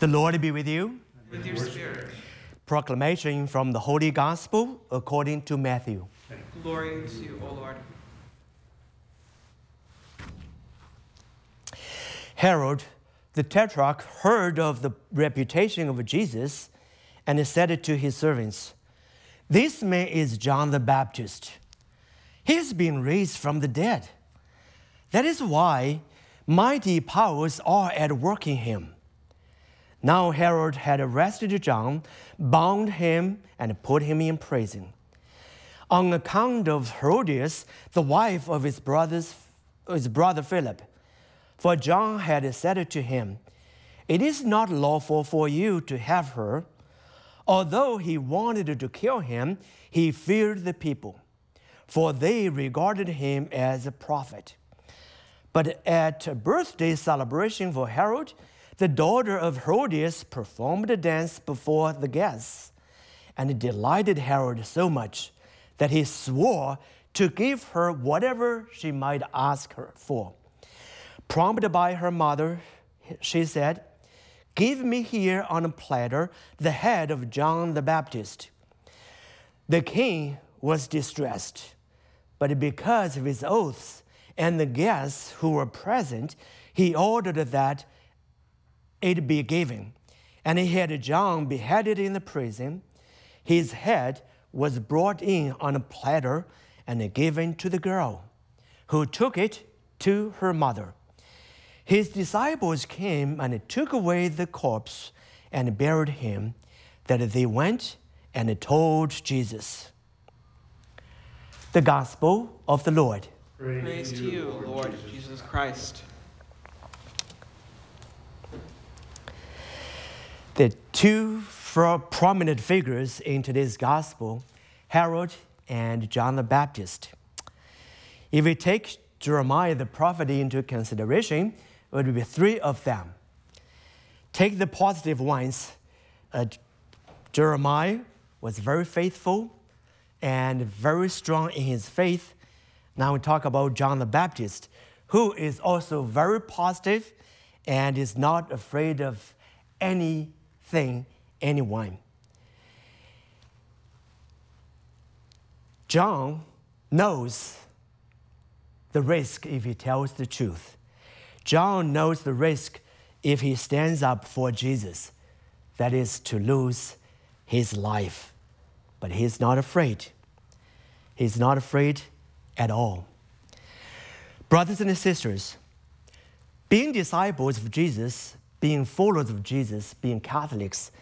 The Lord be with you. With your spirit. Proclamation from the Holy Gospel according to Matthew. Glory to you, O Lord. Herod the Tetrarch heard of the reputation of Jesus and said to his servants, "This man is John the Baptist. He has been raised from the dead. That is why mighty powers are at work in him." Now Herod had arrested John, bound him, and put him in prison, on account of Herodias, the wife of his brother Philip. For John had said to him, "It is not lawful for you to have her." Although he wanted to kill him, he feared the people, for they regarded him as a prophet. But at a birthday celebration for Herod, the daughter of Herodias performed a dance before the guests, and it delighted Herod so much that he swore to give her whatever she might ask her for. Prompted by her mother, she said, "Give me here on a platter the head of John the Baptist." The king was distressed, but because of his oaths and the guests who were present, he ordered that it be given. And he had John beheaded in the prison. His head was brought in on a platter and given to the girl, who took it to her mother. His disciples came and took away the corpse and buried him. That they went and told Jesus. The Gospel of the Lord. Praise to you, Lord Jesus Christ. The two prominent figures in today's Gospel, Herod and John the Baptist. If we take Jeremiah the prophet into consideration, it would be three of them. Take the positive ones. Jeremiah was very faithful and very strong in his faith. Now we talk about John the Baptist, who is also very positive and is not afraid of anything, anyone. John knows the risk if he tells the truth. John knows the risk if he stands up for Jesus, that is to lose his life. But he's not afraid. He's not afraid at all. Brothers and sisters, being disciples of Jesus, being followers of Jesus, being Catholics